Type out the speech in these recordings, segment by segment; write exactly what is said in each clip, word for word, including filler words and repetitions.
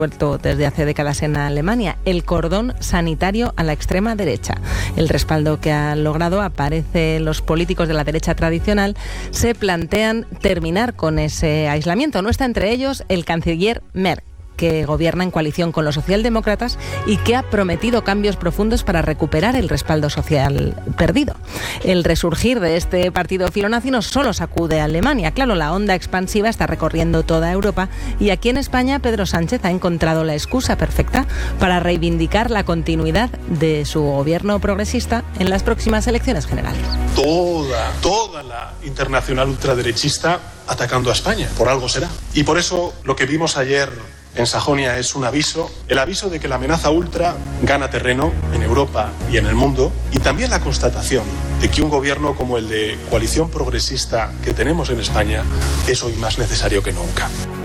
vuelto desde hace décadas en Alemania, el cordón sanitario a la extrema derecha. El respaldo que han logrado aparece en los políticos de la derecha tradicional, se plantean terminar con ese aislamiento. No está entre ellos el canciller Merz, que gobierna en coalición con los socialdemócratas y que ha prometido cambios profundos para recuperar el respaldo social perdido. El resurgir de este partido filonazi no solo sacude a Alemania. Claro, la onda expansiva está recorriendo toda Europa y aquí en España Pedro Sánchez ha encontrado la excusa perfecta para reivindicar la continuidad de su gobierno progresista en las próximas elecciones generales. Toda, toda la internacional ultraderechista atacando a España. Por algo será. Y por eso lo que vimos ayer en Sajonia es un aviso, el aviso de que la amenaza ultra gana terreno en Europa y en el mundo, y también la constatación de que un gobierno como el de coalición progresista que tenemos en España es hoy más necesario que nunca.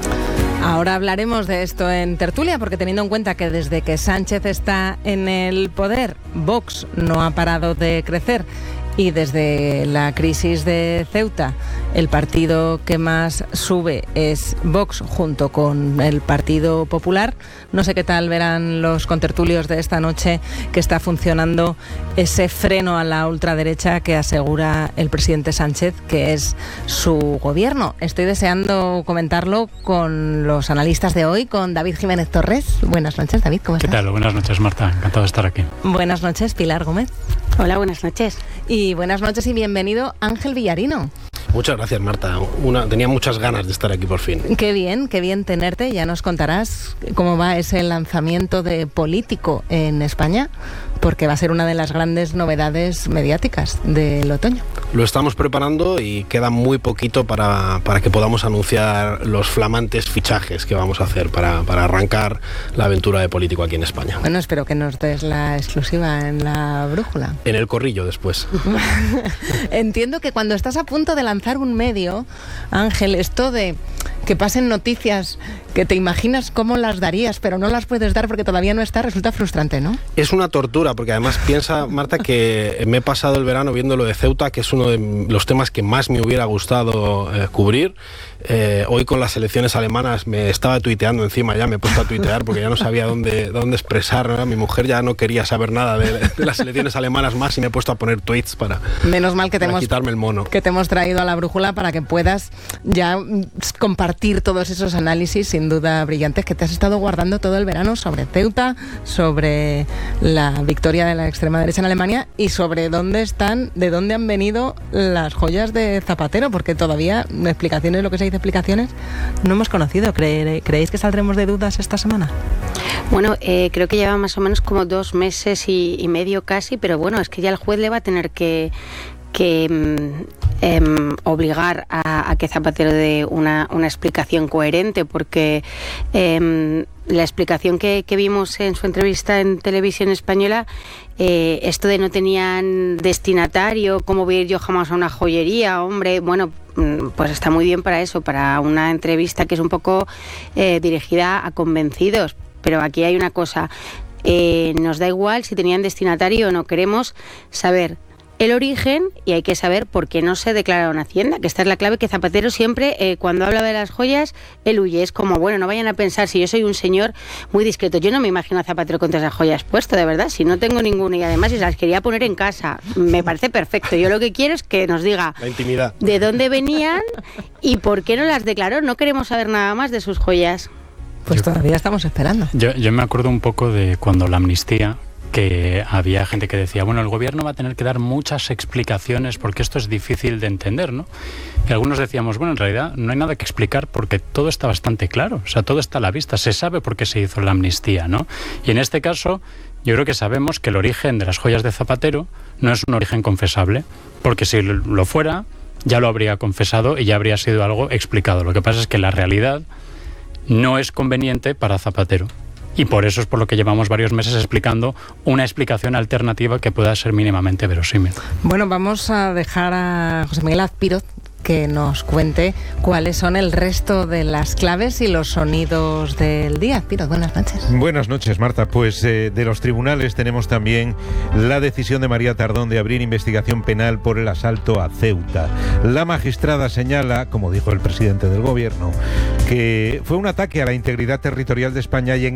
Ahora hablaremos de esto en tertulia, porque teniendo en cuenta que desde que Sánchez está en el poder, Vox no ha parado de crecer, y desde la crisis de Ceuta, el partido que más sube es Vox junto con el Partido Popular. No sé qué tal verán los contertulios de esta noche que está funcionando ese freno a la ultraderecha que asegura el presidente Sánchez que es su gobierno. Estoy deseando comentarlo con los analistas de hoy, con David Jiménez Torres. Buenas noches, David, ¿cómo estás? ¿Qué tal? Buenas noches, Marta. Encantado de estar aquí. Buenas noches, Pilar Gómez. Hola, buenas noches. Y buenas noches y bienvenido, Ángel Villarino. Muchas gracias, Marta. Una, tenía muchas ganas de estar aquí por fin. Qué bien, qué bien tenerte. Ya nos contarás cómo va ese lanzamiento de Político en España, porque va a ser una de las grandes novedades mediáticas del otoño. Lo estamos preparando y queda muy poquito para, para que podamos anunciar los flamantes fichajes que vamos a hacer para, para arrancar la aventura de Político aquí en España. Bueno, espero que nos des la exclusiva en la brújula. En el corrillo después. Entiendo que cuando estás a punto de lanzar un medio, Ángel, esto de que pasen noticias que te imaginas cómo las darías, pero no las puedes dar porque todavía no está, resulta frustrante, ¿no? Es una tortura, porque además piensa, Marta, que me he pasado el verano viendo lo de Ceuta, que es uno de los temas que más me hubiera gustado eh, cubrir. Eh, hoy con las elecciones alemanas me estaba tuiteando encima, ya me he puesto a tuitear porque ya no sabía dónde, dónde expresar, ¿no? Mi mujer ya no quería saber nada de, de las elecciones alemanas más y me he puesto a poner tweets para, Menos mal que te para hemos, quitarme el mono. Que te hemos traído a la brújula para que puedas ya compartir todos esos análisis sin duda brillantes que te has estado guardando todo el verano sobre Ceuta, sobre la victoria de la extrema derecha en Alemania y sobre dónde están, de dónde han venido las joyas de Zapatero, porque todavía explicaciones, lo que se dice explicaciones, no hemos conocido. ¿Cre- ¿Creéis que saldremos de dudas esta semana? Bueno, eh, creo que lleva más o menos como dos meses y, y medio casi, pero bueno, es que ya el juez le va a tener que... que eh, obligar a, a que Zapatero dé una, una explicación coherente, porque eh, la explicación que, que vimos en su entrevista en Televisión Española, eh, esto de no tenían destinatario, cómo voy a ir yo jamás a una joyería, hombre, bueno, pues está muy bien para eso, para una entrevista que es un poco eh, dirigida a convencidos, pero aquí hay una cosa, eh, nos da igual si tenían destinatario o no, queremos saber el origen y hay que saber por qué no se declararon Hacienda, que esta es la clave, que Zapatero siempre, eh, cuando habla de las joyas, él huye. Es como, bueno, no vayan a pensar, si yo soy un señor muy discreto, yo no me imagino a Zapatero con todas esas joyas puesto, de verdad, si no tengo ninguna, y además si las quería poner en casa, me parece perfecto. Yo lo que quiero es que nos diga la intimidad, de dónde venían y por qué no las declaró. No queremos saber nada más de sus joyas. Pues todavía estamos esperando. Yo, yo me acuerdo un poco de cuando la amnistía, que había gente que decía, bueno, el gobierno va a tener que dar muchas explicaciones porque esto es difícil de entender, ¿no? Y algunos decíamos, bueno, en realidad no hay nada que explicar porque todo está bastante claro, o sea, todo está a la vista, se sabe por qué se hizo la amnistía, ¿no? Y en este caso, yo creo que sabemos que el origen de las joyas de Zapatero no es un origen confesable, porque si lo fuera, ya lo habría confesado y ya habría sido algo explicado. Lo que pasa es que la realidad no es conveniente para Zapatero. Y por eso es por lo que llevamos varios meses explicando una explicación alternativa que pueda ser mínimamente verosímil. Bueno, vamos a dejar a José Miguel Azpiroz que nos cuente cuáles son el resto de las claves y los sonidos del día. Piroz, buenas noches. Buenas noches, Marta. Pues eh, de los tribunales tenemos también la decisión de María Tardón de abrir investigación penal por el asalto a Ceuta. La magistrada señala, como dijo el presidente del gobierno, que fue un ataque a la integridad territorial de España y en